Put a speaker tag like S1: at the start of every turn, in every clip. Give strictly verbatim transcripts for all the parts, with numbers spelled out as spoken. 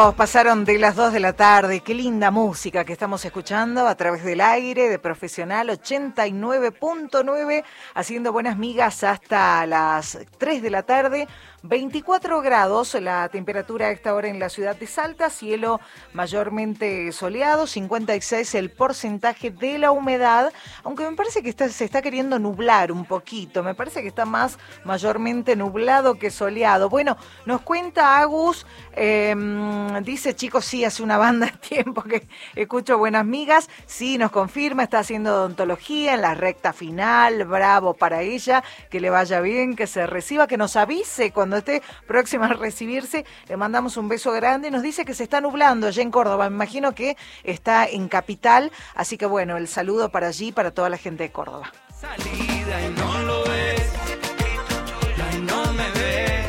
S1: minutos pasaron de las dos de la tarde. Qué linda música que estamos escuchando a través del aire de Profesional ochenta y nueve punto nueve, haciendo buenas migas hasta las tres de la tarde. veinticuatro grados la temperatura a esta hora en la ciudad de Salta, cielo mayormente soleado, cincuenta y seis el porcentaje de la humedad, aunque me parece que está, se está queriendo nublar un poquito, me parece que está más mayormente nublado que soleado. Bueno, nos cuenta Agus, eh, dice, chicos, sí, hace una banda de tiempo que escucho buenas migas, sí, nos confirma, está haciendo odontología en la recta final, bravo para ella, que le vaya bien, que se reciba, que nos avise cuando Cuando esté próxima a recibirse. Le mandamos un beso grande. Nos dice que se está nublando allá en Córdoba. Me imagino que está en Capital. Así que bueno, el saludo para allí, para toda la gente de Córdoba.
S2: Salida y no lo ves, y no me ves,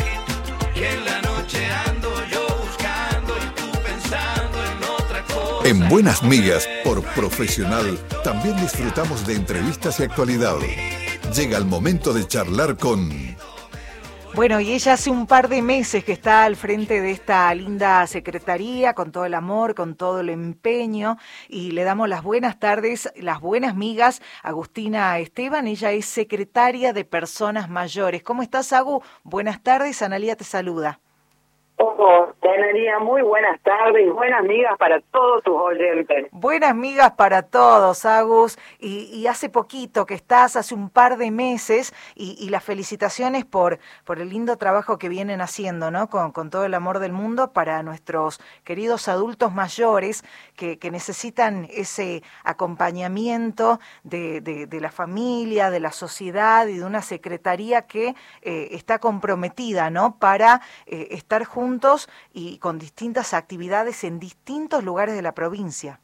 S2: y en la noche ando yo buscando y tú pensando en otra cosa.
S3: En Buenas Migas, por Profesional, también disfrutamos de entrevistas y actualidad. Llega el momento de charlar con...
S1: Bueno, y ella hace un par de meses que está al frente de esta linda secretaría, con todo el amor, con todo el empeño, y le damos las buenas tardes, las buenas migas a Agustina Esteban. Ella es secretaria de Personas Mayores. ¿Cómo estás, Agu? Buenas tardes, Analía te saluda.
S4: Oh, Analía, muy buenas tardes y buenas migas para todos tus oyentes.
S1: Buenas migas para todos, Agus, y, y hace poquito que estás, hace un par de meses, y, y las felicitaciones por, por el lindo trabajo que vienen haciendo, ¿no? Con, con todo el amor del mundo para nuestros queridos adultos mayores que, que necesitan ese acompañamiento de, de, de la familia, de la sociedad y de una secretaría que eh, está comprometida, ¿no? Para eh, estar juntos y con distintas actividades en distintos lugares de la provincia.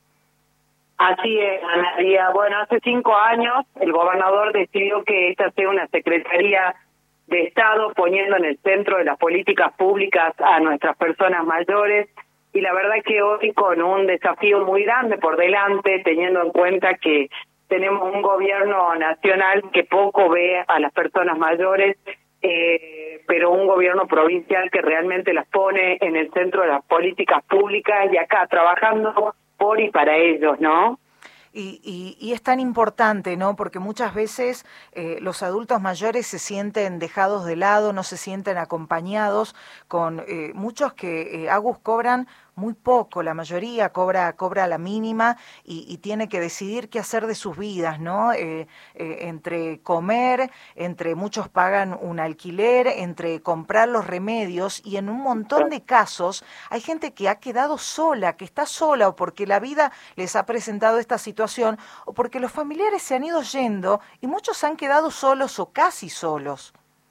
S4: Así es, Analía. Bueno, hace cinco años el gobernador decidió que esta sea una Secretaría de Estado poniendo en el centro de las políticas públicas a nuestras personas mayores, y la verdad que hoy con un desafío muy grande por delante, teniendo en cuenta que tenemos un gobierno nacional que poco ve a las personas mayores, eh, pero un gobierno provincial que realmente las pone en el centro de las políticas públicas y acá trabajando por y para ellos, ¿no?
S1: Y, y, y es tan importante, ¿no? Porque muchas veces eh, los adultos mayores se sienten dejados de lado, no se sienten acompañados, con eh, muchos que eh, Agus cobran muy poco, la mayoría cobra cobra la mínima y, y tiene que decidir qué hacer de sus vidas, ¿no? Eh, eh, entre comer, entre muchos pagan un alquiler, entre comprar los remedios, y en un montón de casos hay gente que ha quedado sola, que está sola, o porque la vida les ha presentado esta situación, o porque los familiares se han ido yendo y muchos han quedado solos o casi solos.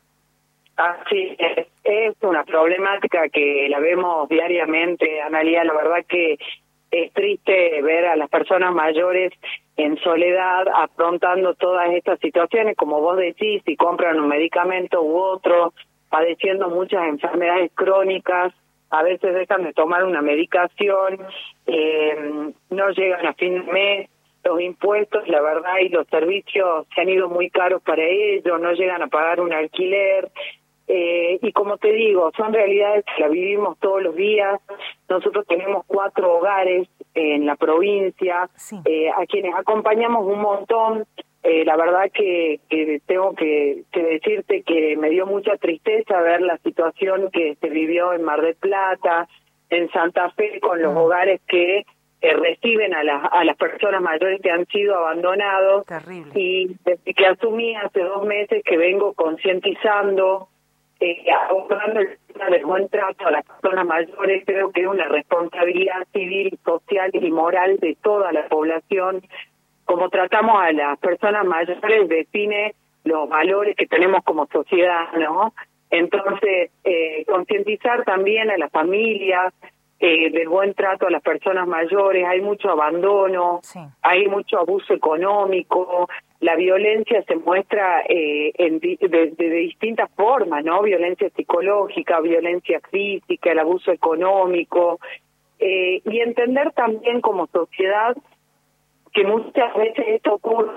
S4: Así es, es una problemática que la vemos diariamente, Analía. La verdad que es triste ver a las personas mayores en soledad afrontando todas estas situaciones, como vos decís, si compran un medicamento u otro, padeciendo muchas enfermedades crónicas, a veces dejan de tomar una medicación, eh, no llegan a fin de mes, los impuestos, la verdad, y los servicios se han ido muy caros para ellos, no llegan a pagar un alquiler. Eh, y como te digo, son realidades que las vivimos todos los días. Nosotros tenemos cuatro hogares en la provincia, sí. eh, a quienes acompañamos un montón. Eh, la verdad que, que tengo que, que decirte que me dio mucha tristeza ver la situación que se vivió en Mar del Plata, en Santa Fe, con los mm. hogares que eh, reciben a las a las personas mayores que han sido abandonados.
S1: Terrible.
S4: Y desde que asumí hace dos meses que vengo concientizando, Eh, abordando el tema del buen trato a las personas mayores. Creo que es una responsabilidad civil, social y moral de toda la población. Como tratamos a las personas mayores define los valores que tenemos como sociedad, ¿no? Entonces, eh, concientizar también a las familias eh, del buen trato a las personas mayores. Hay mucho abandono, sí. hay mucho abuso económico. La violencia se muestra eh, en di- de, de, de distintas formas, ¿no? Violencia psicológica, violencia física, el abuso económico, eh, y entender también como sociedad que muchas veces esto ocurre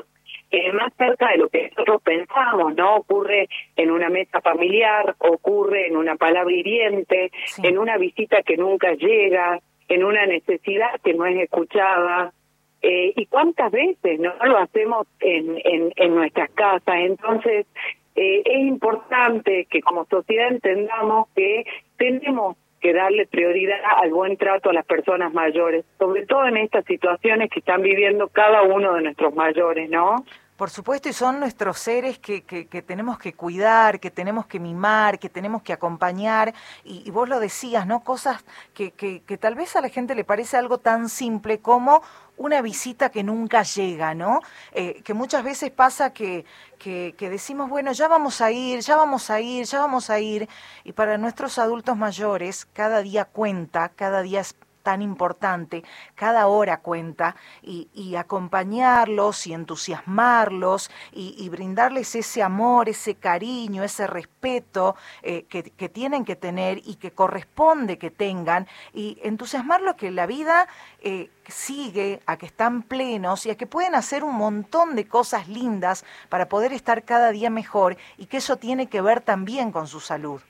S4: eh, más cerca de lo que nosotros pensamos, ¿no? Ocurre en una mesa familiar, ocurre en una palabra hiriente, sí. en una visita que nunca llega, en una necesidad que no es escuchada. Eh, ¿Y cuántas veces no lo hacemos en, en, en nuestras casas? Entonces, eh, es importante que como sociedad entendamos que tenemos que darle prioridad al buen trato a las personas mayores, sobre todo en estas situaciones que están viviendo cada uno de nuestros mayores, ¿no?
S1: Por supuesto, y son nuestros seres que, que, que tenemos que cuidar, que tenemos que mimar, que tenemos que acompañar, y, y vos lo decías, ¿no? Cosas que, que, que tal vez a la gente le parece algo tan simple como una visita que nunca llega, ¿no? Eh, que muchas veces pasa que, que, que decimos, bueno, ya vamos a ir, ya vamos a ir, ya vamos a ir, y para nuestros adultos mayores cada día cuenta, cada día es tan importante, cada hora cuenta, y, y acompañarlos y entusiasmarlos y, y brindarles ese amor, ese cariño, ese respeto eh, que, que tienen que tener y que corresponde que tengan, y entusiasmarlos que la vida eh, sigue, a que están plenos y a que pueden hacer un montón de cosas lindas para poder estar cada día mejor, y que eso tiene que ver también con su salud.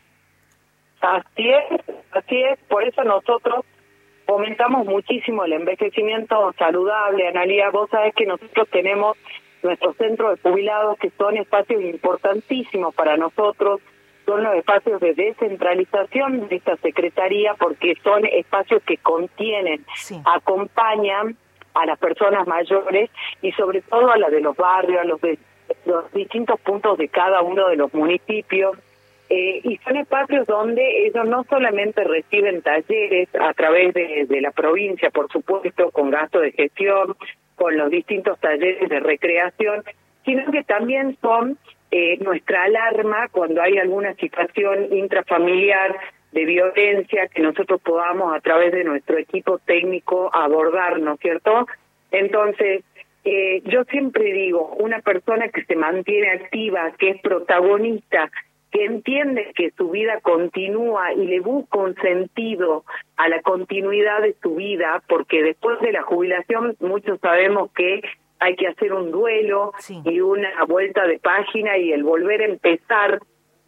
S4: Así es, así es, por eso nosotros fomentamos muchísimo el envejecimiento saludable. Analía, vos sabés que nosotros tenemos nuestros centros de jubilados, que son espacios importantísimos para nosotros, son los espacios de descentralización de esta secretaría, porque son espacios que contienen, sí. acompañan a las personas mayores y sobre todo a las de los barrios, a los de los distintos puntos de cada uno de los municipios. Eh, y son espacios donde ellos no solamente reciben talleres a través de, de la provincia, por supuesto, con gasto de gestión, con los distintos talleres de recreación, sino que también son eh, nuestra alarma cuando hay alguna situación intrafamiliar de violencia que nosotros podamos a través de nuestro equipo técnico abordar, ¿no es cierto? Entonces, eh, yo siempre digo, una persona que se mantiene activa, que es protagonista, que entiende que su vida continúa y le busca un sentido a la continuidad de su vida, porque después de la jubilación muchos sabemos que hay que hacer un duelo, sí. y una vuelta de página y el volver a empezar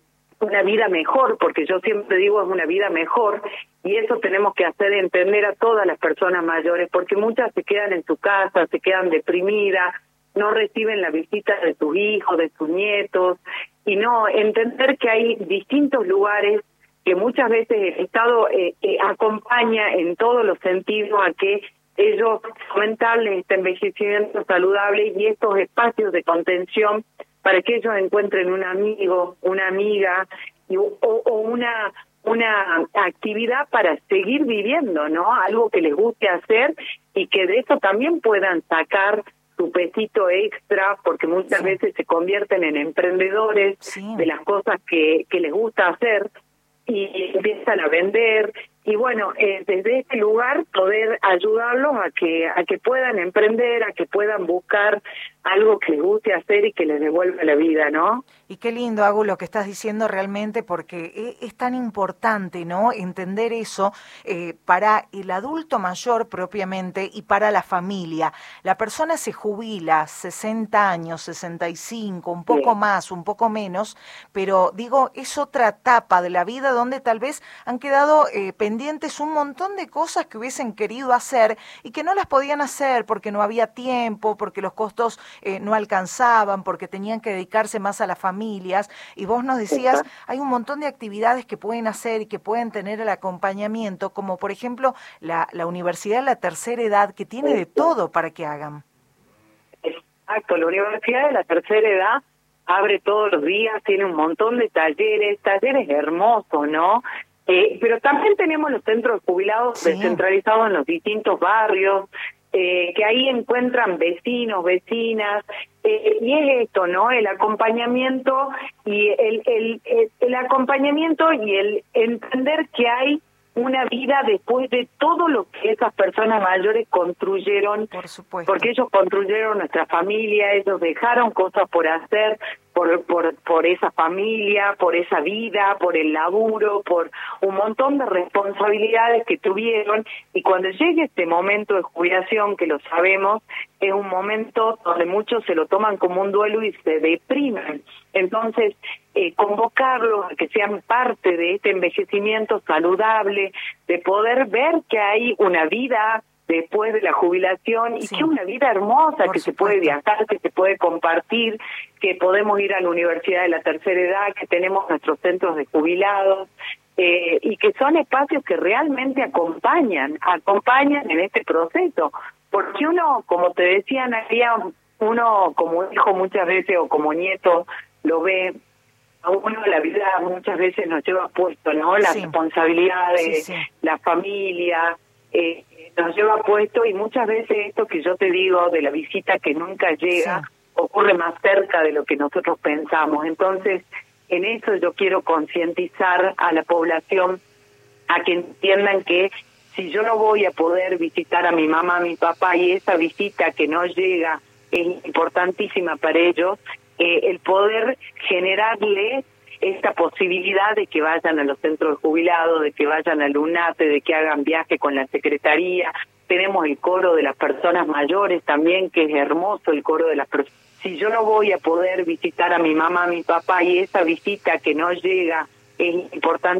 S4: una vida mejor, porque yo siempre digo es una vida mejor, y eso tenemos que hacer entender a todas las personas mayores, porque muchas se quedan en su casa, se quedan deprimidas, no reciben la visita de sus hijos, de sus nietos, y no entender que hay distintos lugares que muchas veces el Estado eh, eh, acompaña en todos los sentidos a que ellos fomentarles este envejecimiento saludable y estos espacios de contención para que ellos encuentren un amigo, una amiga y, o, o una una actividad para seguir viviendo, ¿no? Algo que les guste hacer y que de eso también puedan sacar su pesito extra, porque muchas sí. veces se convierten en emprendedores sí. de las cosas que, que les gusta hacer y empiezan a vender. Y bueno, eh, desde este lugar poder ayudarlos a que a que puedan emprender, a que puedan buscar algo que les guste hacer y que les devuelva la vida, ¿no?
S1: Y qué lindo, Agu, lo que estás diciendo realmente, porque es tan importante, ¿no?, entender eso eh, para el adulto mayor propiamente y para la familia. La persona se jubila, sesenta años, sesenta y cinco, un poco sí. más, un poco menos, pero digo, es otra etapa de la vida donde tal vez han quedado eh, pendientes un montón de cosas que hubiesen querido hacer y que no las podían hacer porque no había tiempo, porque los costos eh, no alcanzaban, porque tenían que dedicarse más a las familias. Y vos nos decías, hay un montón de actividades que pueden hacer y que pueden tener el acompañamiento, como por ejemplo la, la Universidad de la Tercera Edad, que tiene de todo para que hagan.
S4: Exacto, la Universidad de la Tercera Edad abre todos los días, tiene un montón de talleres, talleres hermosos, ¿no? Eh, pero también tenemos los centros de jubilados sí. descentralizados en los distintos barrios, eh, que ahí encuentran vecinos, vecinas, eh, y es esto, ¿no? El acompañamiento y el, el, el, el acompañamiento y el entender que hay una vida después de todo lo que esas personas mayores construyeron,
S1: por supuesto,
S4: porque ellos construyeron nuestra familia, ellos dejaron cosas por hacer, por por, por, por esa familia, por esa vida, por el laburo, por un montón de responsabilidades que tuvieron, y cuando llegue este momento de jubilación, que lo sabemos, es un momento donde muchos se lo toman como un duelo y se deprimen. Entonces, eh, convocarlos a que sean parte de este envejecimiento saludable, de poder ver que hay una vida después de la jubilación y sí, que es una vida hermosa, que se puede viajar, que se puede compartir, que podemos ir a la universidad de la tercera edad, que tenemos nuestros centros de jubilados, eh, y que son espacios que realmente acompañan, acompañan en este proceso. Porque uno, como te decía, Analía, uno como hijo muchas veces o como nieto lo ve, a uno la vida muchas veces nos lleva puesto, ¿no? Las sí. responsabilidades, sí, sí. la familia, eh, nos lleva puesto, y muchas veces esto que yo te digo de la visita que nunca llega, sí. ocurre más cerca de lo que nosotros pensamos. Entonces, en eso yo quiero concientizar a la población a que entiendan que si yo no voy a poder visitar a mi mamá, a mi papá, y esa visita que no llega es importantísima para ellos, eh, el poder generarle esta posibilidad de que vayan a los centros de jubilados, de que vayan al UNATE, de que hagan viaje con la Secretaría. Tenemos el coro de las personas mayores también, que es hermoso el coro de las personas. Si yo no voy a poder visitar a mi mamá, a mi papá, y esa visita que no llega es importante